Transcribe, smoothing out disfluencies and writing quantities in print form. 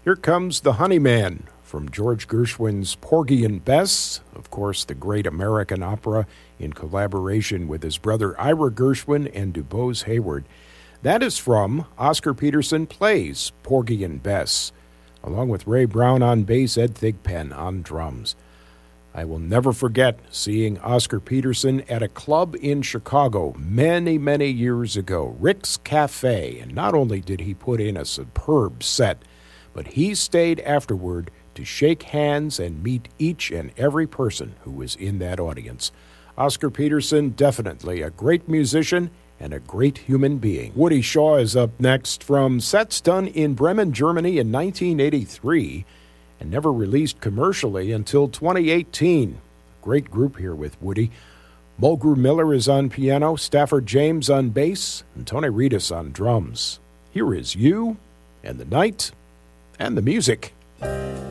Here comes the Honeyman from George Gershwin's Porgy and Bess, of course, the great American opera in collaboration with his brother Ira Gershwin and DuBose Hayward. That is from Oscar Peterson Plays Porgy and Bess, along with Ray Brown on bass, Ed Thigpen on drums. I will never forget seeing Oscar Peterson at a club in Chicago many, many years ago, Rick's Cafe, and not only did he put in a superb set, but he stayed afterward to shake hands and meet each and every person who was in that audience. Oscar Peterson, definitely a great musician and a great human being. Woody Shaw is up next from sets done in Bremen, Germany in 1983 and never released commercially until 2018. Great group here with Woody. Mulgrew Miller is on piano, Stafford James on bass, and Tony Reedus on drums. Here is You and the Night and the Music.